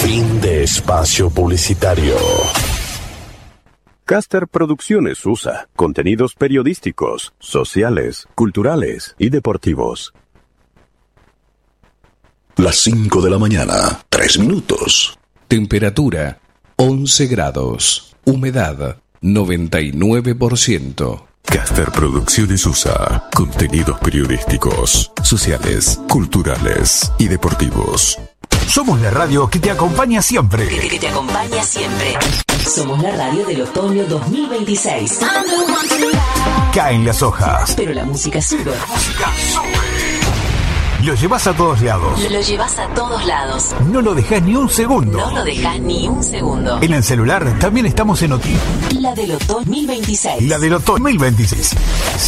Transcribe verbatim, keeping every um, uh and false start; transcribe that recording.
Fin de espacio publicitario. Caster Producciones U S A. Contenidos periodísticos, sociales, culturales y deportivos. Las cinco de la mañana, tres minutos. Temperatura, once grados. Humedad, noventa y nueve por ciento. Caster Producciones U S A. Contenidos periodísticos, sociales, culturales y deportivos. Somos la radio que te acompaña siempre. Que, que te acompaña siempre. Somos la radio del otoño dos mil veintiséis. Caen las hojas, pero la música sube. La música sube. Lo llevas a todos lados. Lo, lo llevas a todos lados. No lo dejas ni un segundo. No lo dejas ni un segundo. En el celular también estamos en OTI. La del otoño dos mil veintiséis. La del otoño dos mil veintiséis.